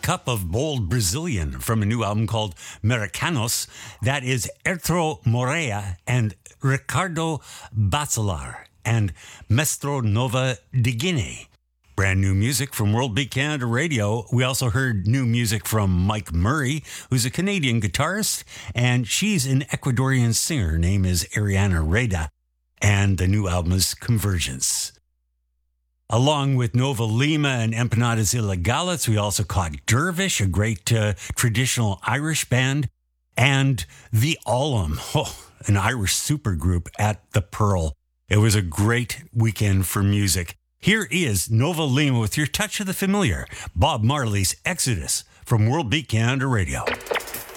cup of bold Brazilian from a new album called Americanos. That is Ertro Morea and Ricardo Bacelar and Mestro Nova de Guinea. Brand new music from World Beat Canada Radio. We also heard new music from Mike Murray, who's a Canadian guitarist, and she's an Ecuadorian singer. Her name is Ariana Reda, and the new album is Convergence. Along with Nova Lima and Empanadas Ilegales, we also caught Dervish, a great traditional Irish band, and The Ollum, an Irish supergroup at the Pearl. It was a great weekend for music. Here is Nova Lima with your touch of the familiar, Bob Marley's Exodus from World Beat Canada Radio.